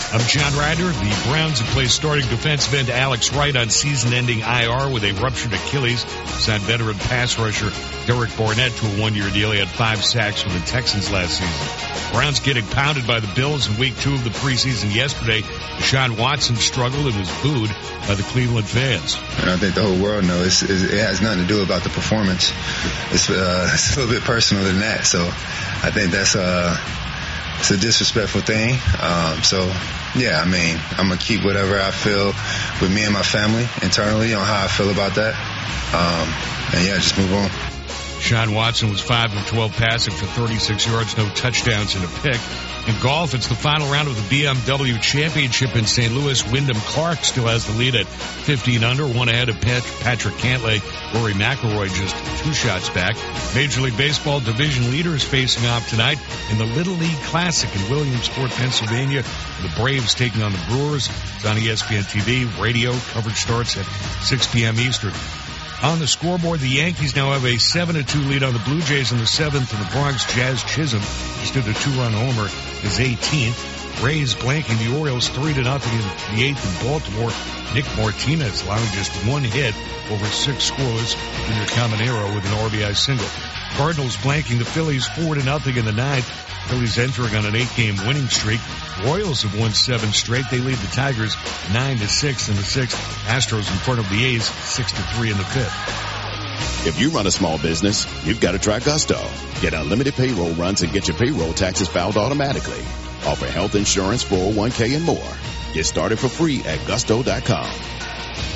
I'm John Ryder. The Browns have placed starting defensive end Alex Wright on season-ending IR with a ruptured Achilles. Signed veteran pass rusher Derek Barnett to a one-year deal. He had 5 sacks for the Texans last season. Browns getting pounded by the Bills in week 2 of the preseason yesterday. Deshaun Watson struggled and was booed by the Cleveland fans. And I think the whole world knows it has nothing to do about the performance. It's a little bit personal than that. So I think that's it's a disrespectful thing. Yeah, I mean, I'm going to keep whatever I feel with me and my family internally on how I feel about that. And yeah, just move on. Deshaun Watson was 5 of 12 passing for 36 yards, no touchdowns and a pick. In golf, it's the final round of the BMW Championship in St. Louis. Wyndham Clark still has the lead at 15 under, one ahead of Patrick Cantlay. Rory McIlroy just 2 shots back. Major League Baseball division leaders facing off tonight in the Little League Classic in Williamsport, Pennsylvania. The Braves taking on the Brewers. It's on ESPN TV. Radio coverage starts at 6 p.m. Eastern. On the scoreboard, the Yankees now have a 7-2 lead on the Blue Jays in the 7th, and the Bronx Jazz Chisholm just did a 2-run homer, his 18th. Rays blanking the Orioles 3-0 in the 8th in Baltimore. Nick Martinez allowing just 1 hit over 6 scoreless. Junior Caminero with an RBI single. Cardinals blanking the Phillies 4-0 in the 9th. Phillies entering on an 8-game winning streak. Royals have won 7 straight. They lead the Tigers 9-6 in the 6th. Astros in front of the A's 6-3 in the 5th. If you run a small business, you've got to try Gusto. Get unlimited payroll runs and get your payroll taxes filed automatically. Offer health insurance, 401k, and more. Get started for free at gusto.com.